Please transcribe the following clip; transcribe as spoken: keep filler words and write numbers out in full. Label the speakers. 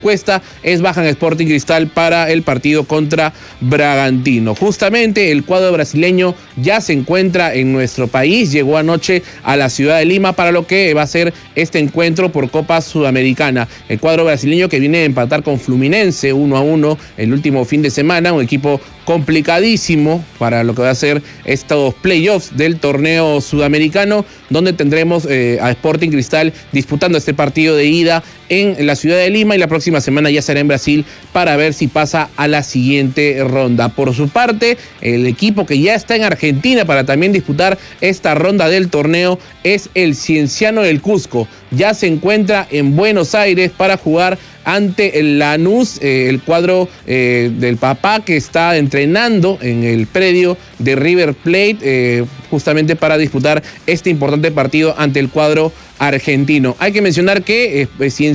Speaker 1: Cuesta es baja en Sporting Cristal para el partido contra Bragantino. Justamente el cuadro brasileño ya se encuentra en nuestro país, llegó anoche a la ciudad de Lima para lo que va a ser este encuentro por Copa Sudamericana. El cuadro brasileño que viene a empatar con Fluminense uno a uno el último fin de semana, un equipo complicadísimo para lo que va a ser estos playoffs del torneo sudamericano, donde tendremos eh, a Sporting Cristal disputando este partido de ida en la ciudad de Lima y la próxima semana ya será en Brasil para ver si pasa a la siguiente ronda. Por su parte, el equipo que ya está en Argentina para también disputar esta ronda del torneo es el Cienciano del Cusco. Ya se encuentra en Buenos Aires para jugar ante el Lanús, eh, el cuadro eh, del papá que está entrenando en el predio de River Plate, eh, justamente para disputar este importante partido ante el cuadro argentino. Hay que mencionar que eh,